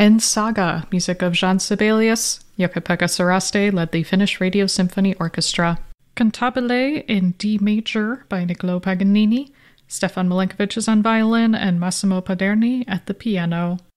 and Saga, music of Jean Sibelius. Jukka-Pekka Saraste led the Finnish Radio Symphony Orchestra. Cantabile in D major by Niccolo Paganini. Stefan Milenkovic is on violin and Massimo Paderni at the piano.